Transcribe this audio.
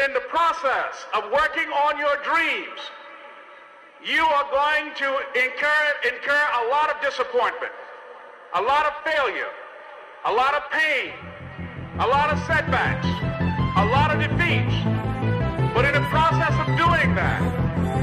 in the process of working on your dreams, you are going to incur a lot of disappointment, a lot of failure, a lot of pain, a lot of setbacks.